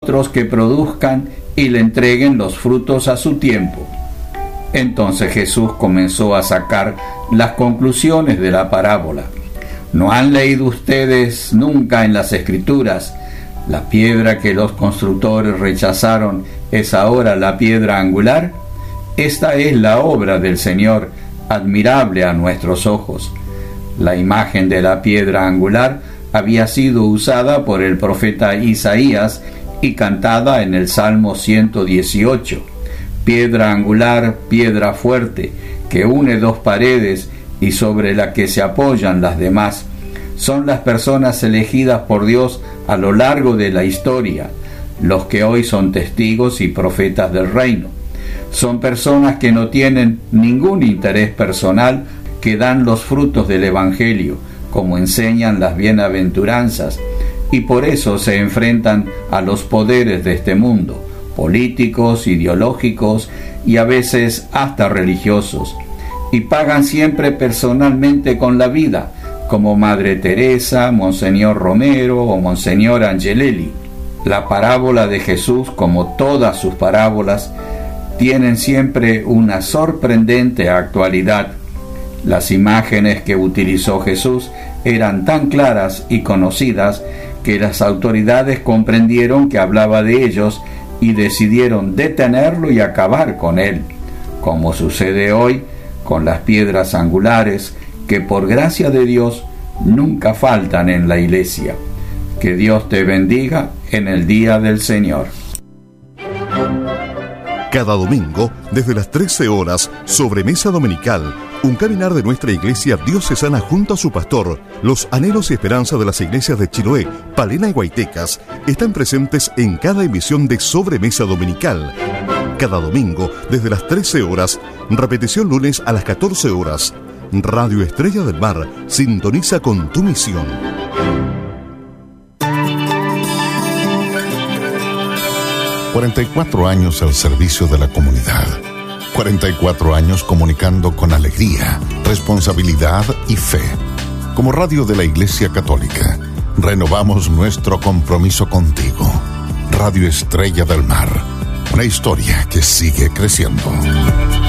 otros que produzcan y le entreguen los frutos a su tiempo. Entonces Jesús comenzó a sacar las conclusiones de la parábola. ¿No han leído ustedes nunca en las Escrituras: la piedra que los constructores rechazaron es ahora la piedra angular? Esta es la obra del Señor, admirable a nuestros ojos. La imagen de la piedra angular había sido usada por el profeta Isaías y cantada en el Salmo 118. Piedra angular, piedra fuerte, que une dos paredes y sobre la que se apoyan las demás. Son las personas elegidas por Dios a lo largo de la historia, los que hoy son testigos y profetas del reino. Son personas que no tienen ningún interés personal, que dan los frutos del Evangelio, como enseñan las bienaventuranzas, y por eso se enfrentan a los poderes de este mundo, políticos, ideológicos y a veces hasta religiosos, y pagan siempre personalmente con la vida, como Madre Teresa, Monseñor Romero o Monseñor Angelelli. La parábola de Jesús, como todas sus parábolas, tienen siempre una sorprendente actualidad. Las imágenes que utilizó Jesús eran tan claras y conocidas que las autoridades comprendieron que hablaba de ellos y decidieron detenerlo y acabar con él, como sucede hoy con las piedras angulares que por gracia de Dios nunca faltan en la iglesia. Que Dios te bendiga en el día del Señor. Cada domingo, desde las 13 horas, Sobremesa Dominical, un caminar de nuestra iglesia diocesana junto a su pastor. Los anhelos y esperanzas de las iglesias de Chiloé, Palena y Guaytecas están presentes en cada emisión de Sobremesa Dominical. Cada domingo, desde las 13 horas, repetición lunes a las 14 horas. Radio Estrella del Mar sintoniza con tu misión. 44 años al servicio de la comunidad. 44 años comunicando con alegría, responsabilidad y fe. Como radio de la Iglesia Católica, renovamos nuestro compromiso contigo. Radio Estrella del Mar, una historia que sigue creciendo.